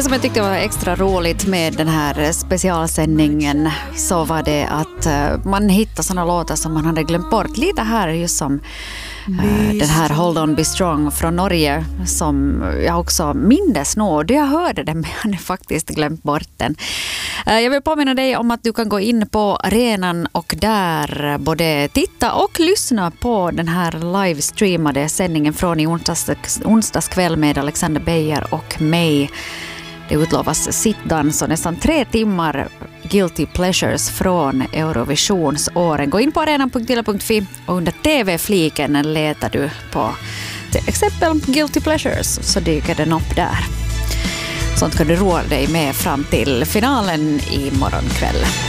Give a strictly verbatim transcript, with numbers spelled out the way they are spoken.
som jag tyckte var extra roligt med den här specialsändningen så var det att man hittade såna låtar som man hade glömt bort. Lite här just som uh, den här Hold On Be Strong från Norge som jag också mindes nog. Jag hörde den men jag hade faktiskt glömt bort den. Uh, jag vill påminna dig om att du kan gå in på arenan och där både titta och lyssna på den här livestreamade sändningen från i onsdags, onsdagskväll med Alexander Beijer och mig. Det utlovas sittdans och nästan tre timmar Guilty Pleasures från Eurovisionsåren. Gå in på arenan punkt yle punkt fi och under T V-fliken letar du på till exempel Guilty Pleasures så dyker den upp där. Sånt kan du roa dig med fram till finalen i morgon kväll.